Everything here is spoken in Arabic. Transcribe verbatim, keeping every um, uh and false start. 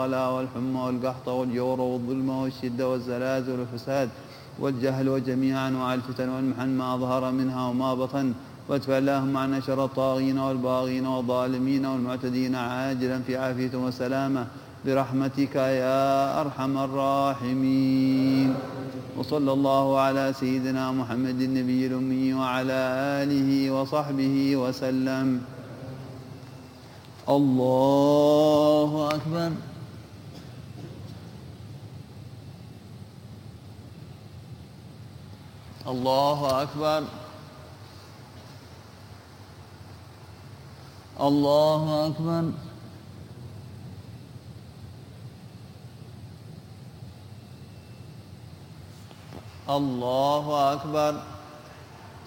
والبغلاء والحمى والقحط والجور والظلم والشدة والزلازل والفساد والجهل وجميع أنواع الفتن والمحن ما ظهر منها وما بطن. وادفع اللهم عنا شر الطاغين والباغين والظالمين والمعتدين عاجلا في عافية وسلامة برحمتك يا أرحم الراحمين. وصلى الله على سيدنا محمد النبي الأمي وعلى آله وصحبه وسلم. الله أكبر. الله أكبر. الله أكبر. الله أكبر.